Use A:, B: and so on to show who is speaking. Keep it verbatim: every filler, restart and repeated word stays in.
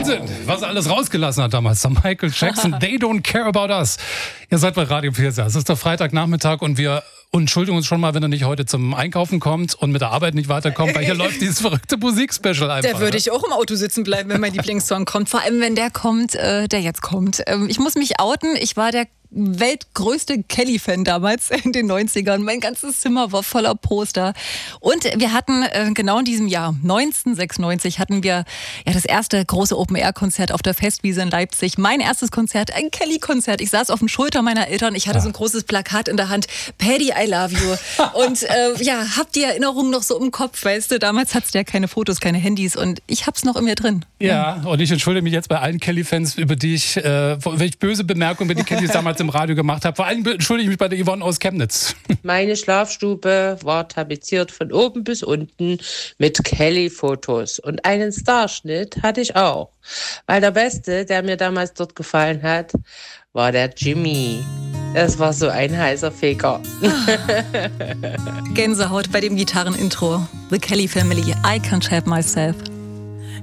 A: Wahnsinn, was er alles rausgelassen hat damals. Der Michael Jackson, They Don't Care About Us. Ihr seid bei Radio vierzig. Es ist der Freitagnachmittag und wir entschuldigen uns schon mal, wenn er nicht heute zum Einkaufen kommt und mit der Arbeit nicht weiterkommt, weil hier läuft dieses verrückte Musikspecial einfach.
B: Da würde ich auch im Auto sitzen bleiben, wenn mein Lieblingssong kommt. Vor allem, wenn der kommt, äh, der jetzt kommt. Ähm, ich muss mich outen. Ich war der weltgrößte Kelly-Fan damals in den neunzigern. Mein ganzes Zimmer war voller Poster. Und wir hatten äh, genau in diesem Jahr, neunzehnhundertsechsundneunzig, hatten wir ja das erste große Open-Air-Konzert auf der Festwiese in Leipzig. Mein erstes Konzert, ein Kelly-Konzert. Ich saß auf den Schultern meiner Eltern. Ich hatte ah. so ein großes Plakat in der Hand. Paddy, I love you. Und äh, ja, hab die Erinnerung noch so im Kopf, weißt du. Damals hattest du ja keine Fotos, keine Handys. Und ich hab's noch in mir drin.
A: Ja, und ich entschuldige mich jetzt bei allen Kelly-Fans, über die ich, äh, welche böse Bemerkungen über die Kellys damals im Radio gemacht habe. Vor allem entschuldige ich mich bei der Yvonne aus Chemnitz.
C: Meine Schlafstube war tapeziert von oben bis unten mit Kelly-Fotos. Und einen Starschnitt hatte ich auch. Weil der Beste, der mir damals dort gefallen hat, war der Jimmy. Das war so ein heißer Faker.
B: Gänsehaut bei dem Gitarrenintro. The Kelly Family, I Can't Help Myself.